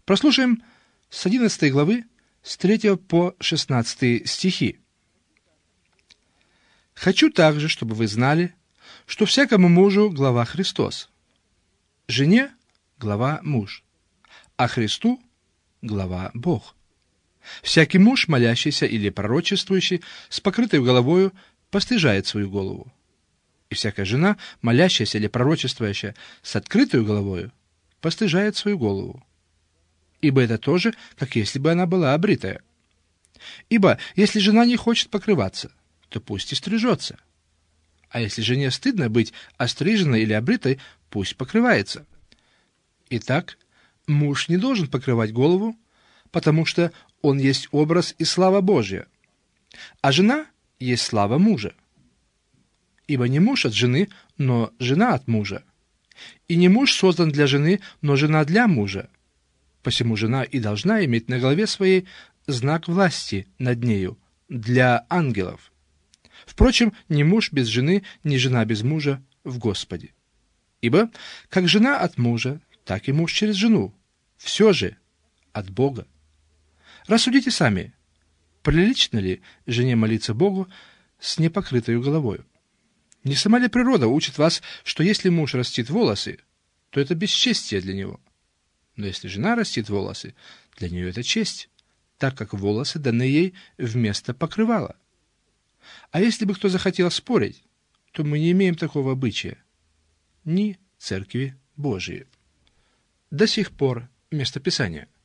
Прослушаем с 11 главы, с 3 по 16 стихи. «Хочу также, чтобы вы знали, что всякому мужу глава Христос, жене глава муж, а Христу глава Бог. Всякий муж, молящийся или пророчествующий, с покрытой головою, постыжает свою голову. И всякая жена, молящаяся или пророчествующая, с открытой головою, постыжает свою голову. Ибо это тоже, как если бы она была обритая. Ибо если жена не хочет покрываться, то пусть и стрижется. А если жене стыдно быть остриженной или обритой, пусть покрывается. Итак, муж не должен покрывать голову, потому что он есть образ и слава Божья, а жена есть слава мужа. Ибо не муж от жены, но жена от мужа. И не муж создан для жены, но жена для мужа. Посему жена и должна иметь на голове своей знак власти над нею, для ангелов. Впрочем, ни муж без жены, ни жена без мужа в Господе. Ибо как жена от мужа, так и муж через жену. Все же от Бога. Рассудите сами, прилично ли жене молиться Богу с непокрытой головою? Не сама ли природа учит вас, что если муж растит волосы, то это бесчестие для него? Но если жена растит волосы, для нее это честь, так как волосы даны ей вместо покрывала. А если бы кто захотел спорить, то мы не имеем такого обычая. Ни Церкви Божией. До сих пор местописание.